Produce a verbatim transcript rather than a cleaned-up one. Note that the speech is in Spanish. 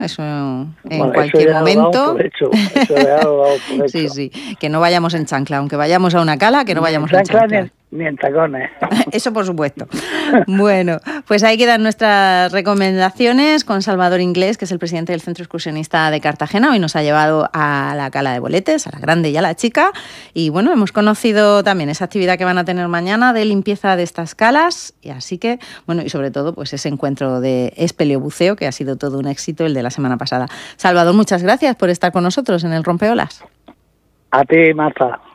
eso en bueno, cualquier eso ya momento. Lo por hecho. Eso ya lo damos por hecho. Sí, sí, que no vayamos en chancla, aunque vayamos a una cala, que no Ni vayamos en en chancla chancla. ni, ni en tacones. Eso por supuesto. Bueno, pues ahí quedan nuestras recomendaciones con Salvador Inglés, que es el presidente del Centro Excursionista de Cartagena. Hoy nos ha llevado a la cala de Boletes, a la grande y a la chica. Y bueno, hemos conocido también esa actividad que van a tener mañana de limpieza de estas calas. Y así que, bueno, y sobre todo, pues ese encuentro de espeleobuceo, que ha sido todo un éxito, el de la semana pasada. Salvador, muchas gracias por estar con nosotros en el Rompeolas. A ti, Marta.